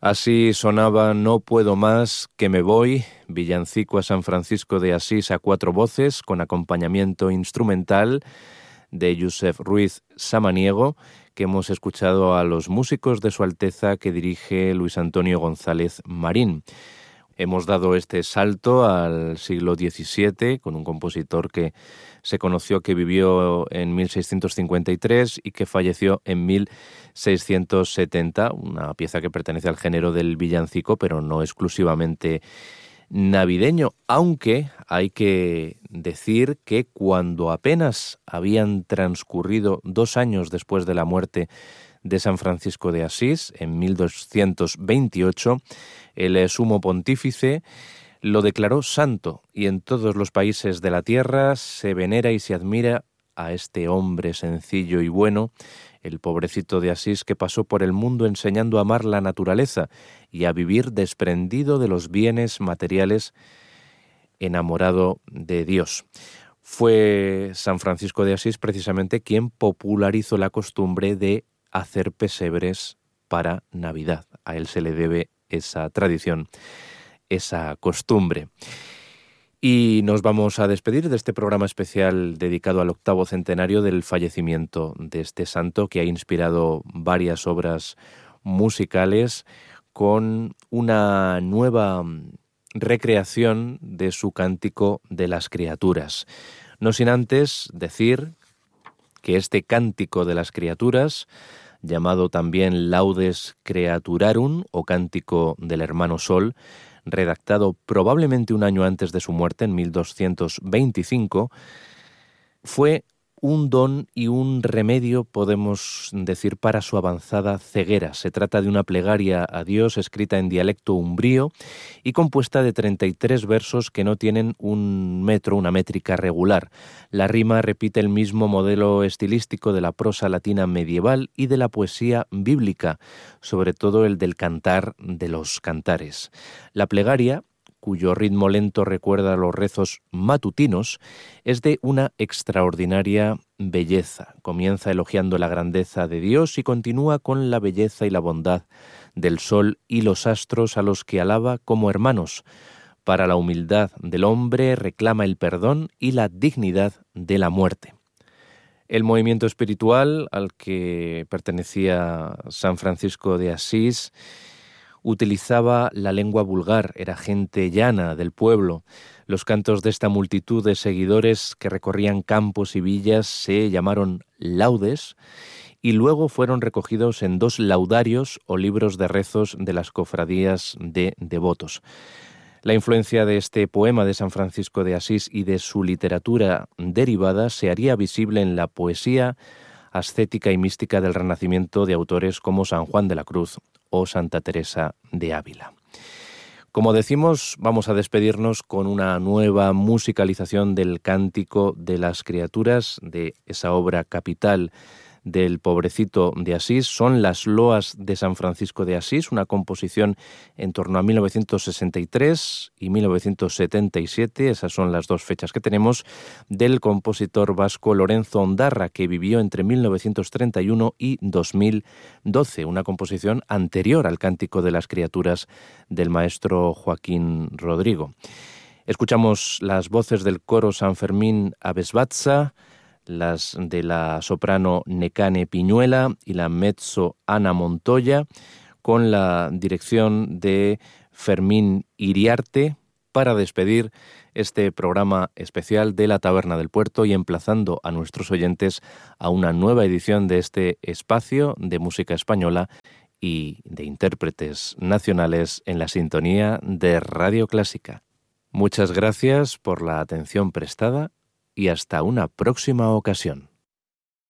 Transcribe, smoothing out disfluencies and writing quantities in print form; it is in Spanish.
Así sonaba No puedo más, que me voy, villancico a San Francisco de Asís a cuatro voces, con acompañamiento instrumental de Josep Ruiz Samaniego, que hemos escuchado a los músicos de Su Alteza que dirige Luis Antonio González Marín. Hemos dado este salto al siglo XVII con un compositor que se conoció que vivió en 1653 y que falleció en 1670, una pieza que pertenece al género del villancico, pero no exclusivamente navideño, aunque hay que decir que cuando apenas habían transcurrido 2 años después de la muerte de San Francisco de Asís, en 1228, el sumo pontífice lo declaró santo y en todos los países de la tierra se venera y se admira a este hombre sencillo y bueno, el pobrecito de Asís que pasó por el mundo enseñando a amar la naturaleza y a vivir desprendido de los bienes materiales, enamorado de Dios. Fue San Francisco de Asís precisamente quien popularizó la costumbre de hacer pesebres para Navidad. A él se le debe esa tradición, esa costumbre. Y nos vamos a despedir de este programa especial dedicado al 8º centenario del fallecimiento de este santo, que ha inspirado varias obras musicales con una nueva recreación de su cántico de las criaturas. No sin antes decir que este cántico de las criaturas, llamado también Laudes Creaturarum o Cántico del Hermano Sol, redactado probablemente un año antes de su muerte, en 1225, fue un don y un remedio, podemos decir, para su avanzada ceguera. Se trata de una plegaria a Dios escrita en dialecto umbrío y compuesta de 33 versos que no tienen un metro, una métrica regular. La rima repite el mismo modelo estilístico de la prosa latina medieval y de la poesía bíblica, sobre todo el del cantar de los cantares. La plegaria, cuyo ritmo lento recuerda a los rezos matutinos, es de una extraordinaria belleza. Comienza elogiando la grandeza de Dios y continúa con la belleza y la bondad del sol y los astros, a los que alaba como hermanos. Para la humildad del hombre reclama el perdón y la dignidad de la muerte. El movimiento espiritual al que pertenecía San Francisco de Asís utilizaba la lengua vulgar, era gente llana del pueblo. Los cantos de esta multitud de seguidores que recorrían campos y villas se llamaron laudes y luego fueron recogidos en 2 laudarios o libros de rezos de las cofradías de devotos. La influencia de este poema de San Francisco de Asís y de su literatura derivada se haría visible en la poesía ascética y mística del Renacimiento de autores como San Juan de la Cruz o Santa Teresa de Ávila. Como decimos, vamos a despedirnos con una nueva musicalización del Cántico de las Criaturas, de esa obra capital del pobrecito de Asís. Son las loas de San Francisco de Asís, una composición en torno a 1963 y 1977, esas son las 2 fechas que tenemos, del compositor vasco Lorenzo Ondarra, que vivió entre 1931 y 2012, una composición anterior al Cántico de las Criaturas del maestro Joaquín Rodrigo. Escuchamos las voces del coro San Fermín Abesbatza, las de la soprano Necane Piñuela y la mezzo Ana Montoya, con la dirección de Fermín Iriarte, para despedir este programa especial de la Taberna del Puerto y emplazando a nuestros oyentes a una nueva edición de este espacio de música española y de intérpretes nacionales en la sintonía de Radio Clásica. Muchas gracias por la atención prestada y hasta una próxima ocasión.